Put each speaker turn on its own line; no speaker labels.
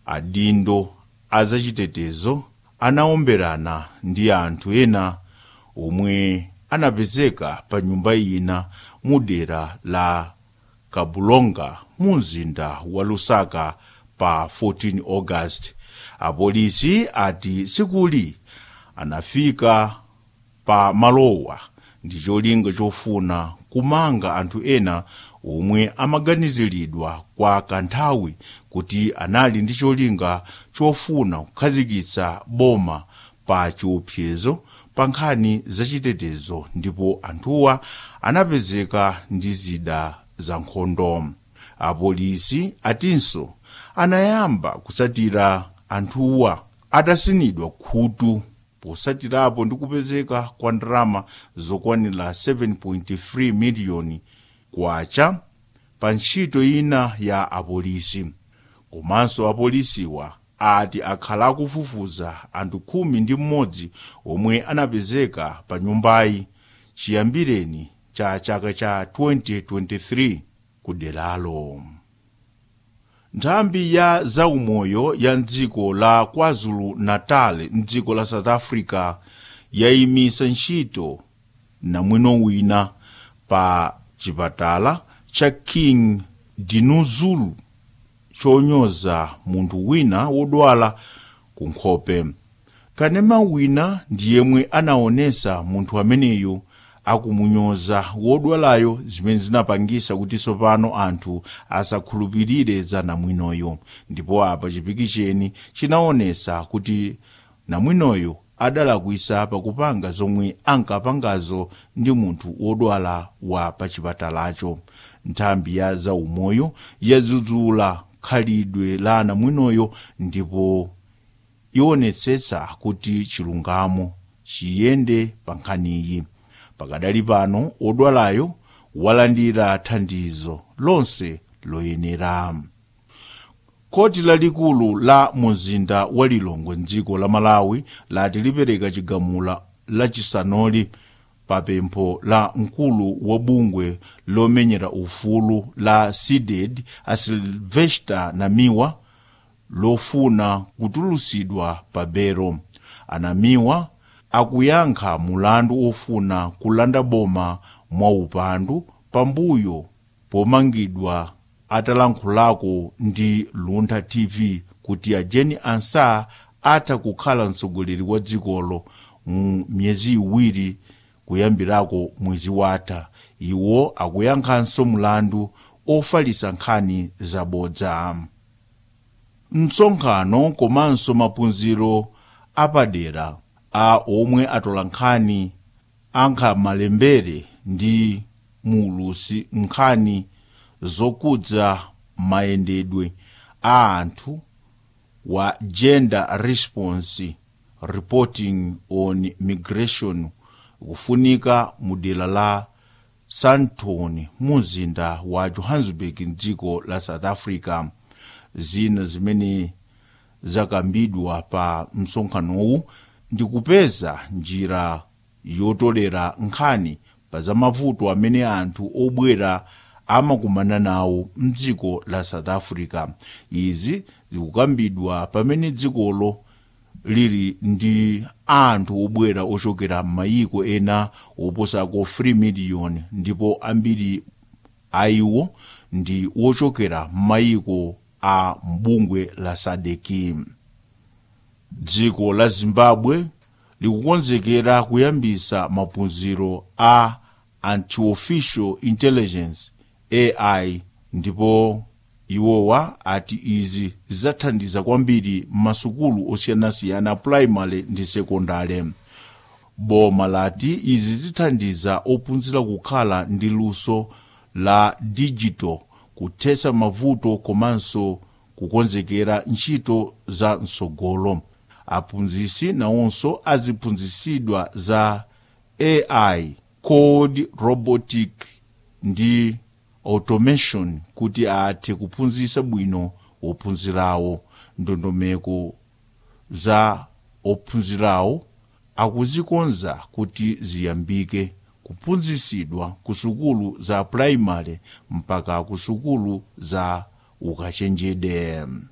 adindo azachitetezo anaomberana ndi anthu ena omwe anapezeka pa nyumba ina mudera la Kabulonga mu mzinda wa Lusaka pa 14 August. Apolisi ati sikuli anafika pa malowa ndi cholinga chofuna kumanga anthu ena omwe amaganiziridwa kwa kanthawi kuti anali ndi cholinga chofuna kukhazikitsa boma pa chiopsezo pa nkhani zachitetezo, ndipo anthuwa anapezeka ndi zida za nkhondo. Apolisi atinso anayamba kusatira anthuwa atasinidwa khutu posatirapo ndi kupezeka kwa ndalama zokwanira 7.3 miliyoni kwacha pa ntchito ina ya apolisi. Komanso apolisiwa ati akhala akufufuza anthu 11 omwe anapezeka pa nyumbayi chiyambireni cha chaka cha 2023 kuderalo. Nthambi ya zaumoyo ya mdziko la KwaZulu-Natal mdziko la South Africa yayimisa ntchito namwino wina pa chipatala cha King Dinuzulu chonyoza munthu wina wodwala ku nkhope. Kanema wina ndiyemwe anaonesa munthu ameneyo akumunyoza wodwalayo, zimene zinapangisa kuti sopano anthu asakhulupirire za namwinoyo. Ndipo apa chipikicheni chinaonesa kuti namwinoyo adalakwisa pakupanga zomwe ankapangazo ndi munthu wodwala wa pa chipatalacho. Nthambi ya zaumoyo yadzudzula khalidwe la namwinoyo ndipo ionetsetsa kuti chilungamo chiyende pa nkhaniyi. Pakadali pano odwalayo walandira thandizo lonse loyenera. Koti lalikulu la mzinda wa Lilongwe mdziko la Malawi lati lipereka chigamula lachisanoli pa pempho la mkulu wa bungwe lomenyera ufulu la SIDED a Sylvester Namiwa lofuna kutulusidwa pa bero. Anamiwa akuyankha mulandu ofuna kulanda boma mwa upandu pambuyo pomangidwa atalankhulako ndi Luntha TV kuti a Jeni Ansah atha kukhala mtsogoleri wa dzikolo mu myezi iwiri kuyambirako mwezi watha. Iwo akuyankhanso mulandu ofalisa nkhani zabodza. Msonkhano komanso maphunziro apadera a omwe atola nkhani ankha malembere ndi mulusi nkhani zokudza mayendedwe a anthu wa Gender Response Reporting on Migration kufunika mudera la Sandton muzinda wa Johannesburg mdziko la South Africa. Zina zimene zakambidwa pa msonkhanowu ndi kupeza njira yotolera nkhani pa za mavuto amene anthu obwera amakumana nawo mdziko la South Africa. Izi zikukambidwa pamene dzikolo lili ndi anthu obwera ochokera m'mayiko ena oposako 3 miliyoni, ndipo ambiri aiwo ndi ochokera m'mayiko a mbungwe la SADC. Dziko la Zimbabwe likukonzekera kuyambisa maphunziro a Artificial Intelligence AI, ndipo iwowa ati izi zidzathandiza kwambiri m'masukulu osiyanasiyana primary ndi sekondale. Boma lati izi zithandiza ophunzira kukhala ndi luso la digital kuthesa mavuto komanso kukonzekera ntchito za msogolo. Aphunzisi nawonso aziphunzisidwa za AI, code, robotic ndi automation kuti athe kuphunzisa bwino ophunzirawo. Ndondomeko za ophunzirawo akuzikonza kuti ziyambike kuphunzisidwa kusukulu za primary mpaka kusukulu za ukachenjede.